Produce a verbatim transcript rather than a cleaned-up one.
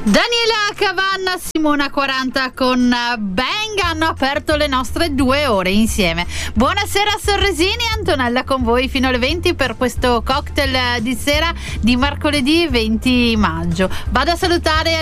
Daniela Cavanna, Simona quaranta con Bang hanno aperto le nostre due ore insieme. Buonasera Sorresini, Antonella con voi fino alle venti per questo cocktail di sera di mercoledì venti maggio. Vado a salutare